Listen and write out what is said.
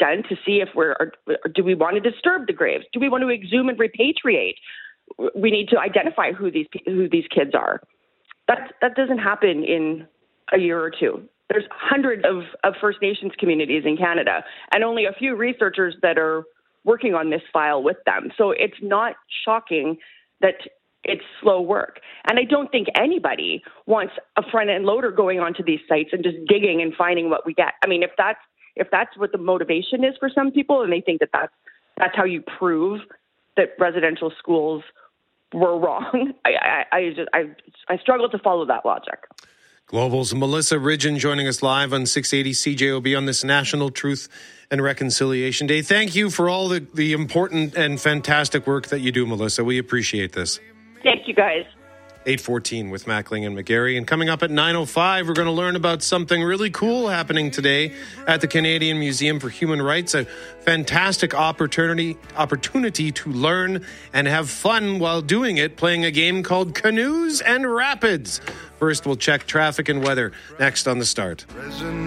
done to see if do we want to disturb the graves? Do we want to exhume and repatriate? We need to identify who these kids are. That doesn't happen in a year or two. There's hundreds of First Nations communities in Canada and only a few researchers that are working on this file with them. So it's not shocking that it's slow work. And I don't think anybody wants a front-end loader going onto these sites and just digging and finding what we get. I mean, if that's what the motivation is for some people and they think that that's how you prove that residential schools were wrong, I struggle to follow that logic. Global's Melissa Ridgeon joining us live on 680 CJOB on this National Truth and Reconciliation Day. Thank you for all the important and fantastic work that you do, Melissa. We appreciate this. Thank you, guys. 8:14 with Mackling and McGarry. And coming up at 9:05, we're going to learn about something really cool happening today at the Canadian Museum for Human Rights. A fantastic opportunity to learn and have fun while doing it, playing a game called Canoes and Rapids. First, we'll check traffic and weather next on The Start.